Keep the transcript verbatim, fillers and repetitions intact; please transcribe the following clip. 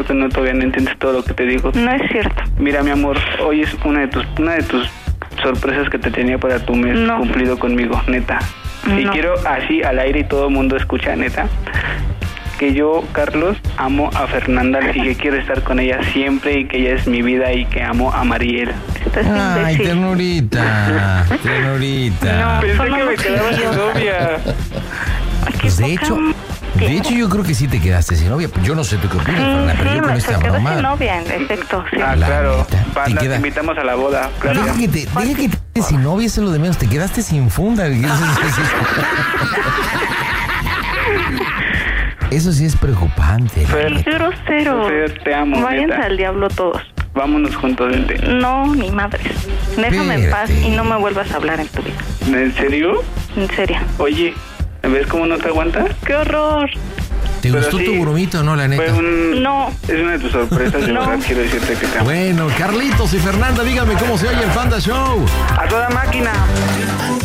que no, todavía no entiendes todo lo que te digo. No es cierto. Mira, mi amor, hoy es una de tus una de tus sorpresas que te tenía para tu mes no. cumplido conmigo, neta. Y no. quiero así al aire y todo el mundo escucha, neta, que yo, Carlos, amo a Fernanda y que quiero estar con ella siempre y que ella es mi vida y que amo a Mariel. Estás Ay, imbécil. ternurita, ternurita. No. Pensé Son que me unos quedaba sin idiotas. novia. Ay, qué Pues de poca hecho, m- de hecho yo creo que sí te quedaste sin novia. Yo no sé tú qué opinas, Fernanda, pero Sí, yo con me esta quedé sin broma... novia, en efecto, sí. Ah, La claro. neta, Va, te nos queda- invitamos a la boda, claro. Deja que te, deja que te quedes sin novia, eso es lo de menos. Te quedaste sin funda. Eso, eso- eso sí es preocupante. Fer, Qué grosero. Fer, te amo, Váyanse neta. al diablo todos. Vámonos juntos, vente. No, ni madres. Déjame en paz Espérate. y no me vuelvas a hablar en tu vida. ¿En serio? En serio. Oye, ¿ves cómo no te aguantas? ¡Qué horror! ¿Te Pero gustó sí, tu bromito o no, la neta? Fue un... No. Es una de tus sorpresas, de No. verdad quiero decirte que te amo. Bueno, Carlitos y Fernanda, díganme cómo se oye el Panda Show. A toda máquina.